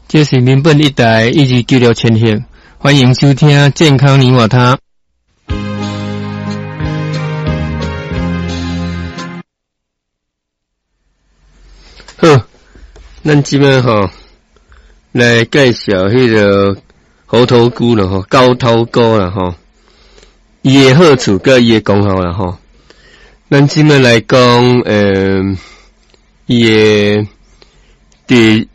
这是民本一台1296千赫，欢迎收听健康你我他。好，咱即摆吼来介绍迄个猴头菇啦吼，高头菇啦吼，伊诶好处甲伊诶功效啦吼。咱即摆来讲伊诶第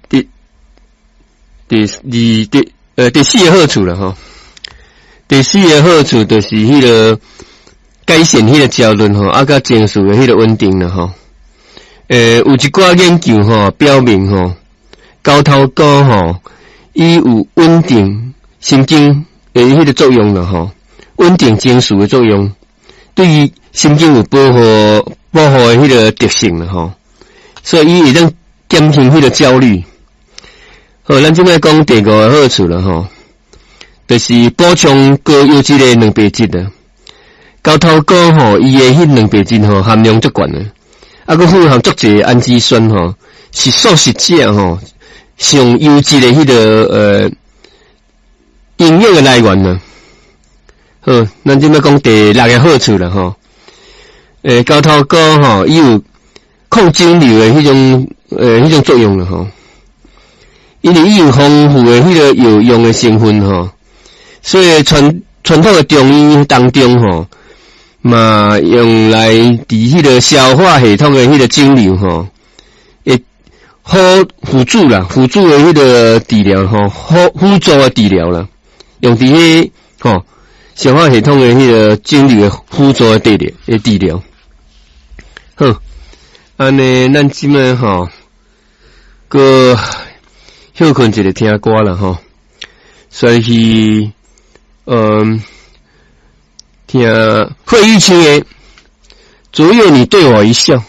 四个好处啦吼。第四个好处就是迄个改善迄个焦虑吼，甲情绪诶迄个稳定啦吼。有一寡研究吼表明吼，高头菇吼，伊有稳定神经诶迄个作用啦吼，稳定情绪诶作用，对于神经有保护诶迄个特性啦吼，所以伊会当减轻迄个焦虑。好，咱即摆讲第五个好处啦吼，就是补充高优质诶蛋白质啊。高头菇吼，伊诶迄蛋白质吼含量足悬诶。佮富含足侪氨基酸吼，是素食者吼上优质的迄个营养的来源啦。好，咱即摆讲第六个好处啦吼。高头菇吼，伊有抗肿瘤的迄种作用啦吼。因为伊有丰富的迄个有用的成分吼，所以传统的中医当中吼。嘛，用来伫迄个消化系统的迄个肿瘤吼，会好辅助啦，辅助的迄个治疗吼，辅助的治疗啦，用伫迄吼消化系统的迄个肿瘤的辅助的治疗。好，安尼咱即摆吼，个休困一个听歌啦吼，所以听费玉清的左右你对我一笑。